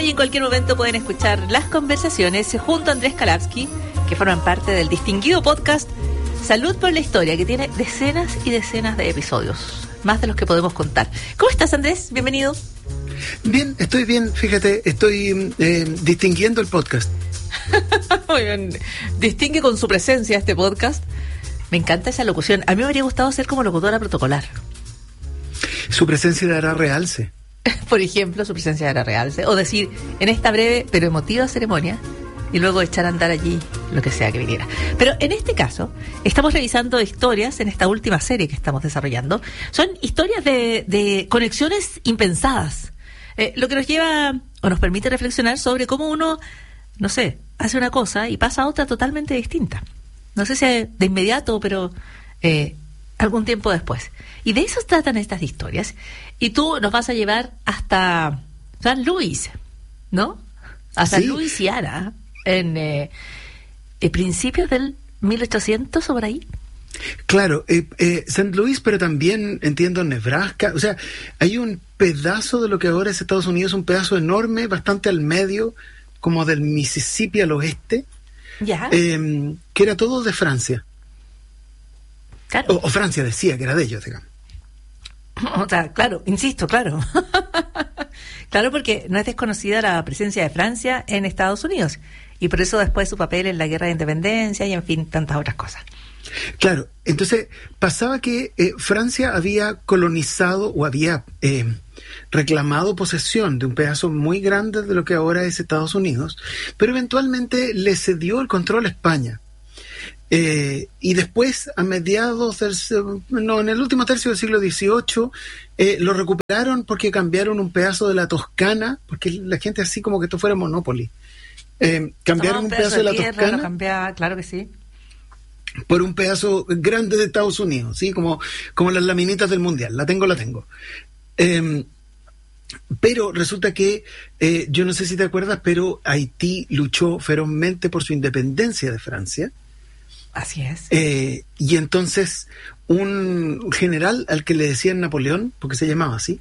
y en cualquier momento pueden escuchar las conversaciones junto a Andrés Kalapski, que forman parte del distinguido podcast Salud por la Historia, que tiene decenas y decenas de episodios, más de los que podemos contar. ¿Cómo estás, Andrés? Bienvenido. Bien, estoy bien, fíjate, estoy distinguiendo el podcast. Muy bien, distingue con su presencia este podcast. Me encanta esa locución. A mí me habría gustado ser como locutora protocolar. Su presencia dará realce. Por ejemplo, su presencia dará realce. O decir, en esta breve pero emotiva ceremonia, y luego echar a andar allí lo que sea que viniera. Pero en este caso, estamos revisando historias en esta última serie que estamos desarrollando. Son historias de conexiones impensadas. Lo que nos lleva o nos permite reflexionar sobre cómo uno, no sé, hace una cosa y pasa a otra totalmente distinta. No sé si de inmediato, pero algún tiempo después. Y de eso tratan estas historias. Y tú nos vas a llevar hasta San Luis, ¿no? Hasta sí. Luisiana, en principios del 1800 o por ahí. Claro, St. Louis, pero también entiendo Nebraska. O sea, hay un pedazo de lo que ahora es Estados Unidos, un pedazo enorme, bastante al medio, como del Mississippi al oeste, Ya. que era todo de Francia. Claro. O Francia decía que era de ellos, digamos. O sea, claro, insisto, claro. Claro, porque no es desconocida la presencia de Francia en Estados Unidos. Y por eso después su papel en la guerra de independencia y, en fin, tantas otras cosas. Claro, entonces pasaba que Francia había colonizado o había reclamado posesión de un pedazo muy grande de lo que ahora es Estados Unidos, pero eventualmente le cedió el control a España. Y después, a mediados en el último tercio del siglo XVIII, lo recuperaron porque cambiaron un pedazo de la Toscana, porque la gente así como que esto fuera Monopoly. Cambiaron un pedazo de la Toscana. Lo cambiaba, claro que sí. Por un pedazo grande de Estados Unidos, ¿sí? Como las laminitas del Mundial. La tengo. Pero resulta que, yo no sé si te acuerdas, pero Haití luchó ferozmente por su independencia de Francia. Así es. Y entonces un general al que le decían Napoleón, porque se llamaba así,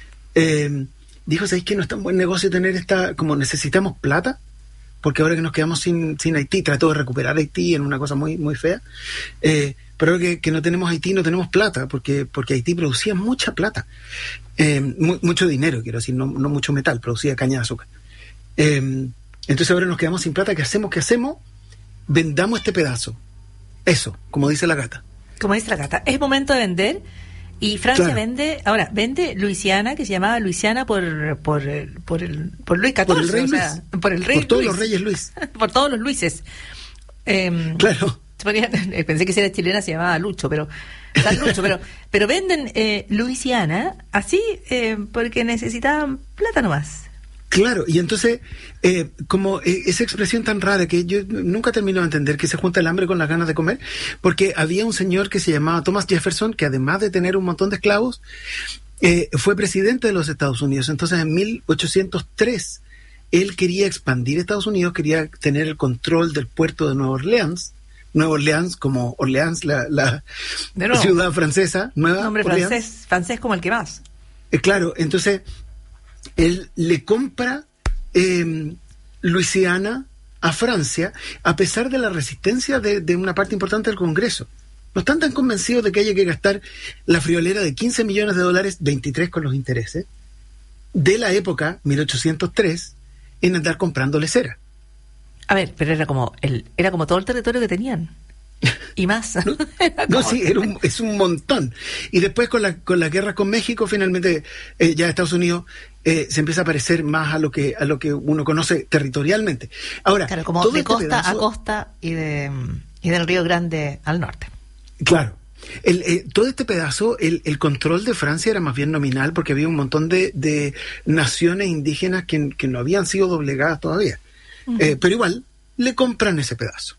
dijo, ¿sabéis que no es tan buen negocio tener como necesitamos plata? Porque ahora que nos quedamos sin Haití, trató de recuperar Haití en una cosa muy, muy fea, pero ahora que no tenemos Haití, no tenemos plata, porque Haití producía mucha plata, mucho dinero, quiero decir, no mucho metal, producía caña de azúcar. Entonces ahora nos quedamos sin plata, ¿qué hacemos? Vendamos este pedazo. Eso, como dice la gata. Como dice la gata, es momento de vender. Y Francia vende Luisiana, que se llamaba Luisiana por Luis XIV. Por el rey Luis. Por el rey Por todos Luis. Los reyes Luis. Por todos los Luises. Claro. Pensé que si era chilena se llamaba Lucho, pero venden Luisiana así porque necesitaban plata nomás. Claro, y entonces, como esa expresión tan rara que yo nunca termino de entender, que se junta el hambre con las ganas de comer, porque había un señor que se llamaba Thomas Jefferson, que además de tener un montón de esclavos, fue presidente de los Estados Unidos. Entonces, en 1803, él quería expandir Estados Unidos, quería tener el control del puerto de Nueva Orleans como Orleans, la ciudad francesa, Nueva Nombre Orleans. francés como el que más. Claro, entonces él le compra Luisiana a Francia, a pesar de la resistencia de una parte importante del Congreso. No están tan convencidos de que haya que gastar la friolera de $15 millones, 23 con los intereses, de la época, 1803, en andar comprándole cera. A ver, pero era como todo el territorio que tenían. Y más. No, sí, es un montón. Y después con la guerra con México, finalmente ya Estados Unidos se empieza a parecer más a lo que uno conoce territorialmente. Ahora, claro, como de costa a costa y del Río Grande al norte. Claro. Todo este pedazo, el control de Francia era más bien nominal, porque había un montón de naciones indígenas que no habían sido doblegadas todavía. Uh-huh. Pero igual, le compran ese pedazo.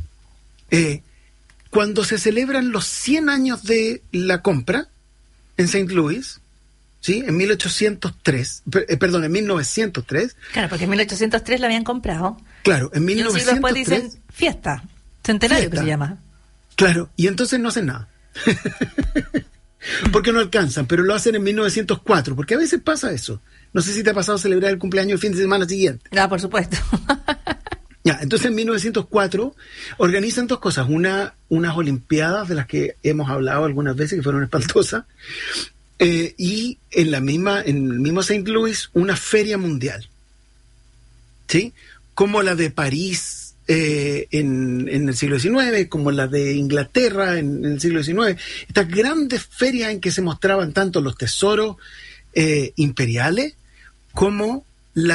Cuando se celebran los 100 años de la compra en St. Louis, ¿sí? En 1903. Claro, porque en 1803 la habían comprado. Claro, en 1903. Y un siglo después dicen fiesta, centenario que se llama. Claro, y entonces no hacen nada. Porque no alcanzan, pero lo hacen en 1904, porque a veces pasa eso. No sé si te ha pasado celebrar el cumpleaños el fin de semana siguiente. Ah, por supuesto. Ya, entonces en 1904 organizan dos cosas. Unas Olimpiadas de las que hemos hablado algunas veces, que fueron espantosas, y en el mismo St. Louis, una feria mundial. ¿Sí? Como la de París en el siglo XIX, como la de Inglaterra en el siglo XIX. Estas grandes ferias en que se mostraban tanto los tesoros imperiales como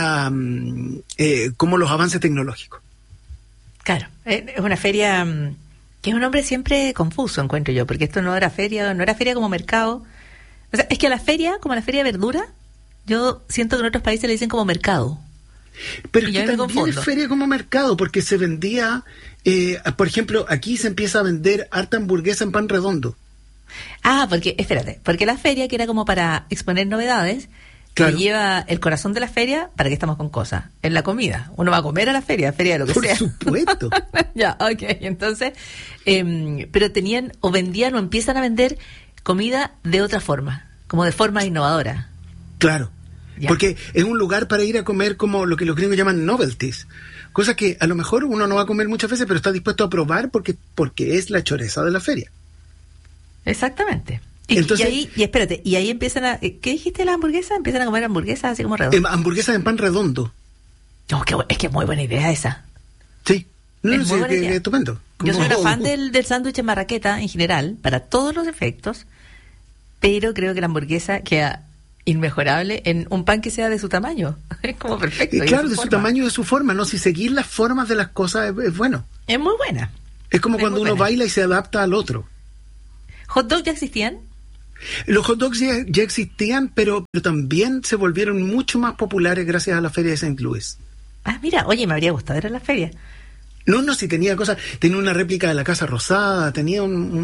como los avances tecnológicos. Claro, es una feria que es un nombre siempre confuso, encuentro yo, porque esto no era feria como mercado. O sea, es que a la feria, como a la feria de verdura, yo siento que en otros países le dicen como mercado. Pero es que también es feria como mercado, porque se vendía, por ejemplo, aquí se empieza a vender harta hamburguesa en pan redondo. Ah, porque la feria, que era como para exponer novedades, claro, que lleva el corazón de la feria, ¿para qué estamos con cosas? En la comida. Uno va a comer a la feria de lo que sea. Por supuesto. Ya, ok. Entonces, pero tenían, o vendían, o empiezan a vender comida de otra forma, como de forma innovadora. Claro. Ya. Porque es un lugar para ir a comer como lo que los gringos llaman novelties. Cosas que a lo mejor uno no va a comer muchas veces, pero está dispuesto a probar porque es la choreza de la feria. Exactamente. Y espérate, y ahí empiezan a... ¿Qué dijiste de la hamburguesa? Empiezan a comer hamburguesas así como redondas. Hamburguesas en pan redondo. No, es que es muy buena idea esa. Sí. Es muy buena idea. Estupendo. Yo soy una fan del sándwich en marraqueta en general, para todos los efectos, pero creo que la hamburguesa queda inmejorable en un pan que sea de su tamaño. Es como perfecto. Claro, de su tamaño y de su forma, ¿no? Si seguir las formas de las cosas es bueno. Es muy buena. Es como cuando uno baila y se adapta al otro. ¿Hot dogs ya existían? Los hot dogs ya existían, pero también se volvieron mucho más populares gracias a la feria de St. Louis. Ah, mira, oye, me habría gustado ir a la feria. No, si tenía cosas, tenía una réplica de la Casa Rosada, tenía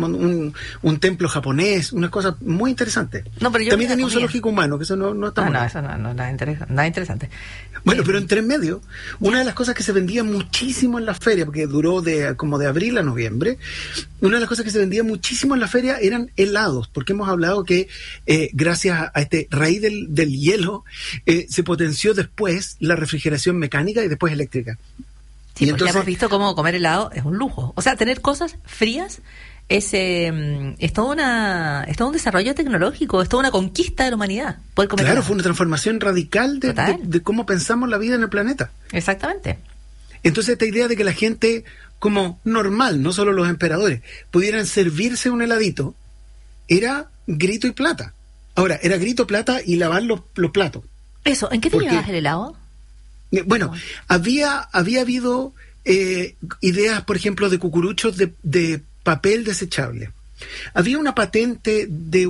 un templo japonés, unas cosas muy interesantes. No, pero también tenía un zoológico humano, que eso no está mal. No, eso no, nada interesante. Bueno, pero entre medio, una de las cosas que se vendía muchísimo en la feria, porque duró como de abril a noviembre, una de las cosas que se vendía muchísimo en la feria eran helados, porque hemos hablado que gracias a este rey del hielo, se potenció después la refrigeración mecánica y después eléctrica. Sí, porque hemos visto cómo comer helado es un lujo. O sea, tener cosas frías es todo un desarrollo tecnológico, es toda una conquista de la humanidad. Poder comer helado. Fue una transformación radical de cómo pensamos la vida en el planeta. Exactamente. Entonces esta idea de que la gente, como normal, no solo los emperadores, pudieran servirse un heladito, era grito y plata. Ahora, era grito, plata y lavar los platos. Eso, ¿en qué te llevabas el helado? Bueno, había habido ideas, por ejemplo, de cucuruchos de papel desechable. Había una patente de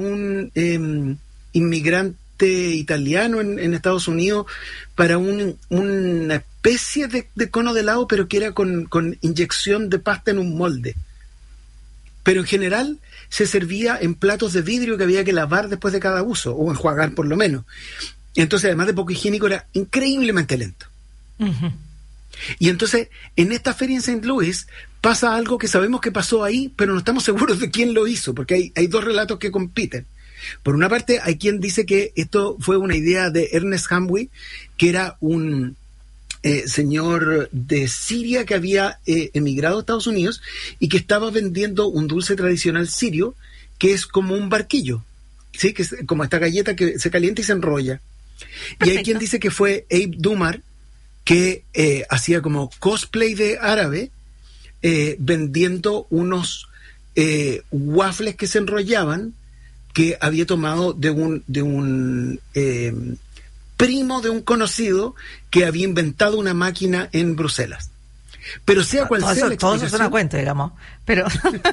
un inmigrante italiano en Estados Unidos para una especie de cono de helado, pero que era con inyección de pasta en un molde. Pero en general se servía en platos de vidrio que había que lavar después de cada uso, o enjuagar por lo menos. Entonces, además de poco higiénico, era increíblemente lento. Uh-huh. Y entonces, en esta feria en St. Louis pasa algo que sabemos que pasó ahí, pero no estamos seguros de quién lo hizo, porque hay dos relatos que compiten. Por una parte, hay quien dice que esto fue una idea de Ernest Hamwi, que era un señor de Siria que había emigrado a Estados Unidos y que estaba vendiendo un dulce tradicional sirio, que es como un barquillo, ¿sí? Que es como esta galleta que se calienta y se enrolla. Perfecto. Y hay quien dice que fue Abe Dumar, que hacía como cosplay de árabe, vendiendo unos waffles que se enrollaban, que había tomado de un primo de un conocido que había inventado una máquina en Bruselas. Pero sea cual sea la explicación... Todo eso suena cuento, digamos. Pero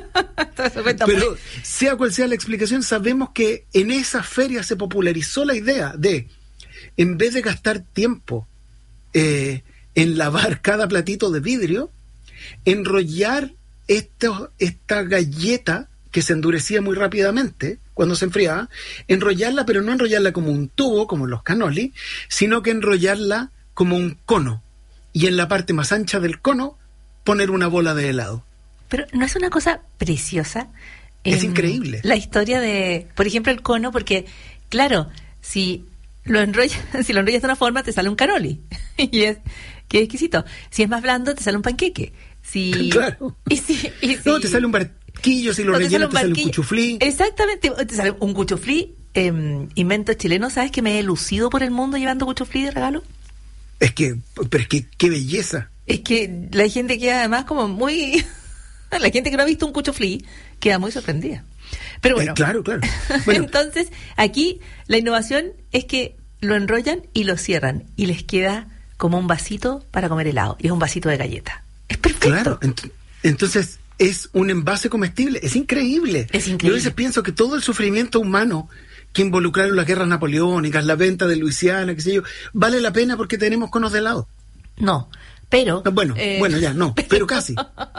sea cual sea la explicación, sabemos que en esa feria se popularizó la idea de, en vez de gastar tiempo en lavar cada platito de vidrio, enrollar esta galleta que se endurecía muy rápidamente cuando se enfriaba, enrollarla, pero no enrollarla como un tubo, como los cannoli, sino que enrollarla como un cono, y en la parte más ancha del cono poner una bola de helado. Pero ¿no es una cosa preciosa? Es increíble. La historia de, por ejemplo, el cono, porque, claro, si si lo enrollas de una forma, te sale un canoli. Y es exquisito. Si es más blando, te sale un panqueque. Claro. No, te sale un barquillo, si lo rellenas te sale un cuchuflí. Exactamente, te sale un cuchuflí. Invento chileno. ¿Sabes que me he lucido por el mundo llevando cuchuflí de regalo? Pero es que qué belleza. Es que la gente queda además como muy... La gente que no ha visto un cuchuflí queda muy sorprendida. Pero bueno. Claro. Bueno. Entonces, aquí la innovación es que lo enrollan y lo cierran y les queda como un vasito para comer helado. Y es un vasito de galleta. Es perfecto. Claro, entonces es un envase comestible. Es increíble. Yo a veces pienso que todo el sufrimiento humano que involucraron las guerras napoleónicas, la venta de Luisiana, qué sé yo, vale la pena porque tenemos conos de helado. No, pero... Bueno, ya, no, pero casi.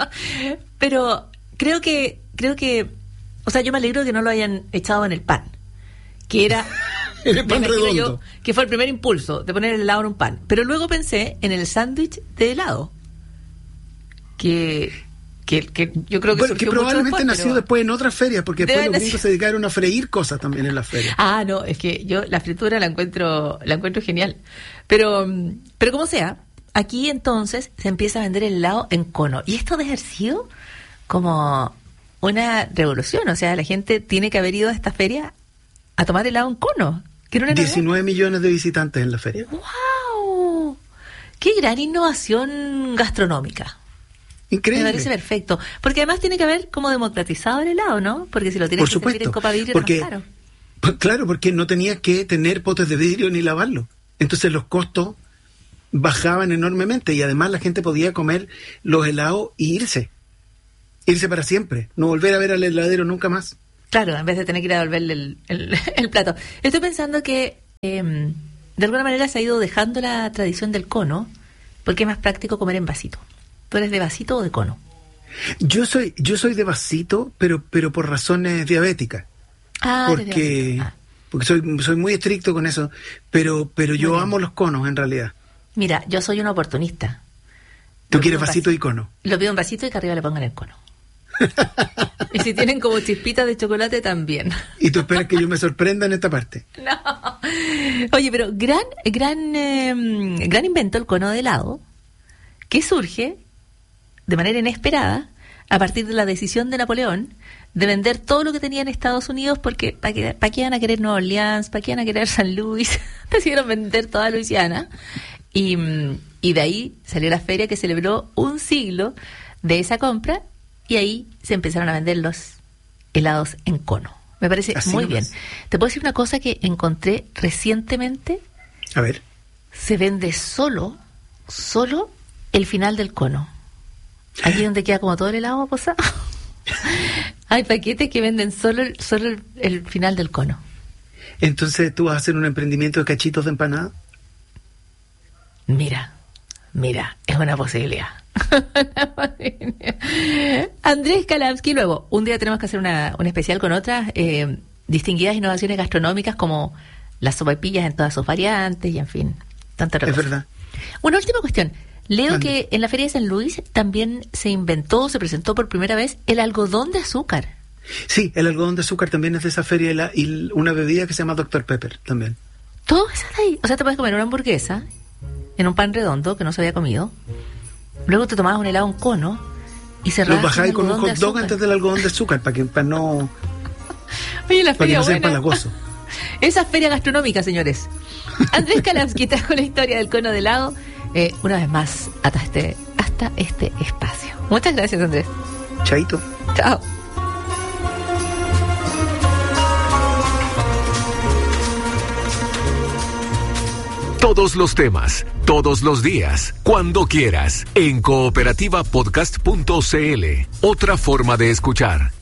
Pero creo que... O sea, yo me alegro de que no lo hayan echado en el pan. Que era... En el pan redondo. Que fue el primer impulso de poner el helado en un pan. Pero luego pensé en el sándwich de helado. Que yo creo que bueno, que probablemente nació después en otras ferias, porque después los gringos se dedicaron a freír cosas también en las ferias. No, es que yo la fritura la encuentro genial. Pero como sea, aquí entonces se empieza a vender el helado en cono. Y esto debe haber sido como una revolución. O sea, la gente tiene que haber ido a esta feria a tomar helado en cono. 19 millones de visitantes en la feria. ¡Wow! ¡Qué gran innovación gastronómica! Increíble. Me parece perfecto. Porque además tiene que haber como democratizado el helado, ¿no? Porque si lo tienes que servir en copa de vidrio es más caro. Claro, porque no tenías que tener potes de vidrio ni lavarlo. Entonces los costos bajaban enormemente y además la gente podía comer los helados y irse para siempre, no volver a ver al heladero nunca más. Claro, en vez de tener que ir a devolverle el plato. Estoy pensando que de alguna manera se ha ido dejando la tradición del cono porque es más práctico comer en vasito. ¿Tú eres de vasito o de cono? Yo soy de vasito, pero por razones diabéticas. Porque soy muy estricto con eso, pero yo amo los conos en realidad. Mira, yo soy un oportunista. ¿Tú quieres vasito y cono? Lo pido en vasito y que arriba le pongan el cono. Y si tienen como chispitas de chocolate también. ¿Y tú esperas que yo me sorprenda en esta parte? No. Oye, pero gran invento el cono de helado, que surge de manera inesperada a partir de la decisión de Napoleón de vender todo lo que tenía en Estados Unidos, porque ¿para qué iban a querer Nueva Orleans? ¿Para qué iban a querer San Luis? Decidieron vender toda Luisiana y de ahí salió la feria que celebró un siglo de esa compra y ahí se empezaron a vender los helados en cono. Me parece así muy bien. ¿Te puedo decir una cosa que encontré recientemente? A ver. Se vende solo el final del cono. Allí donde queda como todo el helado posado. Hay paquetes que venden solo el final del cono. Entonces, ¿tú vas a hacer un emprendimiento de cachitos de empanada? Mira, es una posibilidad. Andrés Kalamsky, luego, un día tenemos que hacer un especial con otras distinguidas innovaciones gastronómicas como las sopaipillas en todas sus variantes y en fin, tanta otra cosa. Es verdad. Una última cuestión. Leo que en la Feria de San Luis también se presentó por primera vez el algodón de azúcar. Sí, el algodón de azúcar también es de esa feria y una bebida que se llama Dr. Pepper también. Todo eso de ahí. O sea, te puedes comer una hamburguesa en un pan redondo que no se había comido. Luego te tomabas un helado en cono y cerrabas. Lo bajabas con un hot dog antes del algodón de azúcar para no. Oye, la feria para que no sea buena. empalagoso. Esa feria gastronómica, señores. Andrés Kalamsky trajo la historia del cono de helado. Una vez más, hasta este espacio. Muchas gracias, Andrés. Chaito. Chao. Todos los temas, todos los días, cuando quieras, en cooperativapodcast.cl. Otra forma de escuchar.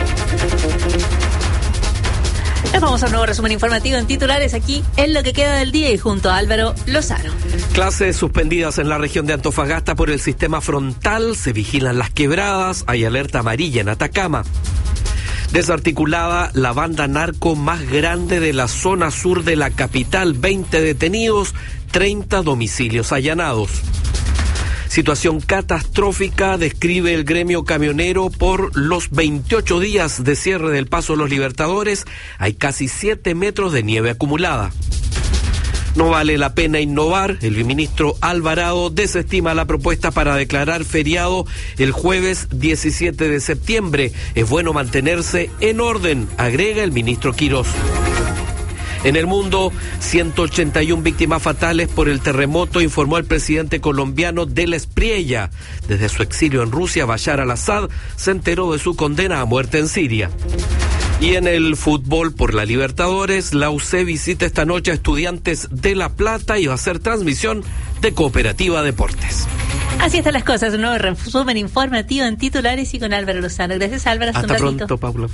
Nos vamos a un nuevo resumen informativo en titulares aquí en lo que queda del día y junto a Álvaro Lozano. Clases suspendidas en la región de Antofagasta por el sistema frontal, se vigilan las quebradas, hay alerta amarilla en Atacama. Desarticulada la banda narco más grande de la zona sur de la capital, 20 detenidos, 30 domicilios allanados. Situación catastrófica describe el gremio camionero por los 28 días de cierre del Paso Los Libertadores. Hay casi 7 metros de nieve acumulada. No vale la pena innovar. El ministro Alvarado desestima la propuesta para declarar feriado el jueves 17 de septiembre. Es bueno mantenerse en orden, agrega el ministro Quirós. En el mundo, 181 víctimas fatales por el terremoto, informó el presidente colombiano de la Espriella. Desde su exilio en Rusia, Bashar al-Assad se enteró de su condena a muerte en Siria. Y en el fútbol por la Libertadores, la UC visita esta noche a Estudiantes de La Plata y va a hacer transmisión de Cooperativa Deportes. Así están las cosas, un nuevo resumen informativo en titulares y con Álvaro Lozano. Gracias, Álvaro. Hasta pronto, Paula.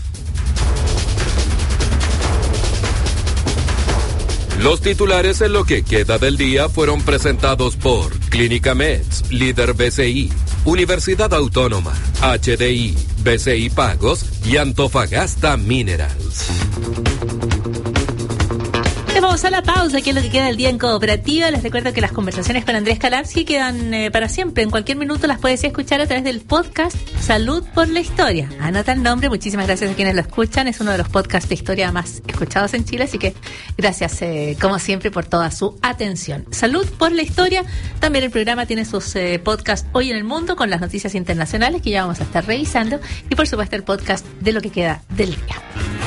Los titulares en lo que queda del día fueron presentados por Clínica Meds, Líder BCI, Universidad Autónoma, HDI, BCI Pagos y Antofagasta Minerals. Vamos a la pausa, que es lo que queda del día en Cooperativa. Les recuerdo que las conversaciones con Andrés Kalavsky quedan para siempre. En cualquier minuto las puedes escuchar a través del podcast Salud por la Historia. Anota el nombre, muchísimas gracias a quienes lo escuchan. Es uno de los podcasts de historia más escuchados en Chile, así que gracias como siempre por toda su atención. Salud por la Historia. También el programa tiene sus podcasts Hoy en el Mundo con las noticias internacionales que ya vamos a estar revisando y por supuesto el podcast de lo que queda del día.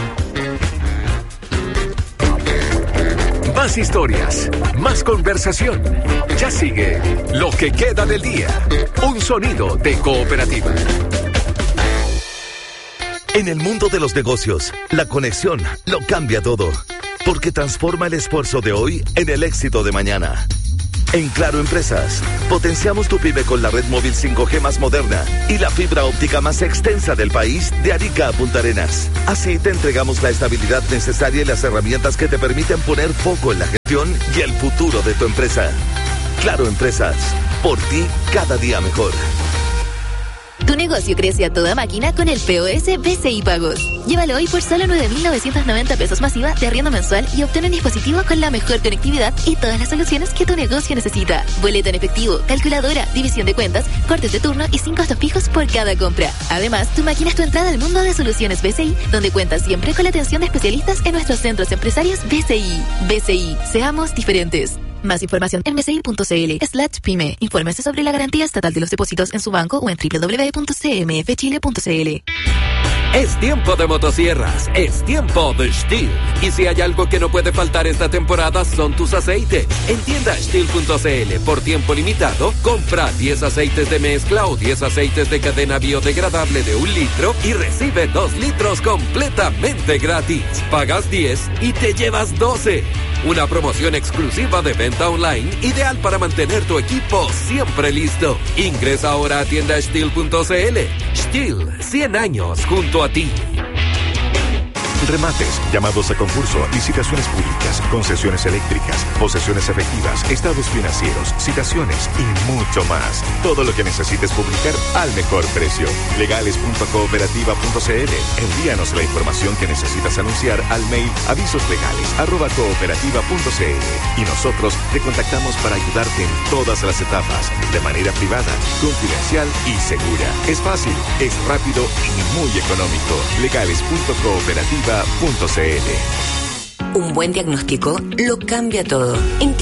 Más historias, más conversación. Ya sigue Lo que queda del día. Un sonido de Cooperativa. En el mundo de los negocios, la conexión lo cambia todo, porque transforma el esfuerzo de hoy en el éxito de mañana. En Claro Empresas, potenciamos tu pyme con la red móvil 5G más moderna y la fibra óptica más extensa del país, de Arica a Punta Arenas. Así te entregamos la estabilidad necesaria y las herramientas que te permiten poner foco en la gestión y el futuro de tu empresa. Claro Empresas, por ti cada día mejor. Tu negocio crece a toda máquina con el POS BCI Pagos. Llévalo hoy por solo 9.990 pesos masiva de arriendo mensual y obtén un dispositivo con la mejor conectividad y todas las soluciones que tu negocio necesita. Boleto en efectivo, calculadora, división de cuentas, cortes de turno y 5 costos fijos por cada compra. Además, tu máquina es tu entrada al mundo de soluciones BCI, donde cuentas siempre con la atención de especialistas en nuestros centros empresarios BCI. BCI, seamos diferentes. Más información en bci.cl/pyme. Infórmese sobre la garantía estatal de los depósitos en su banco o en www.cmfchile.cl. Es tiempo de motosierras, es tiempo de Stihl. Y si hay algo que no puede faltar esta temporada son tus aceites. En tienda Stihl.cl, por tiempo limitado, compra 10 aceites de mezcla o 10 aceites de cadena biodegradable de 1 litro y recibe 2 litros completamente gratis. Pagas 10 y te llevas 12. Una promoción exclusiva de venta online, ideal para mantener tu equipo siempre listo. Ingresa ahora a tienda Stihl.cl. Stihl, 100 años junto a ti. Remates, llamados a concurso, licitaciones públicas, concesiones eléctricas, posesiones efectivas, estados financieros, citaciones y mucho más. Todo lo que necesites publicar al mejor precio. Legales.cooperativa.cl. Envíanos la información que necesitas anunciar al mail avisoslegales@cooperativa.cl y nosotros te contactamos para ayudarte en todas las etapas, de manera privada, confidencial y segura. Es fácil, es rápido y muy económico. Legales.cooperativa.cl. Un buen diagnóstico lo cambia todo. En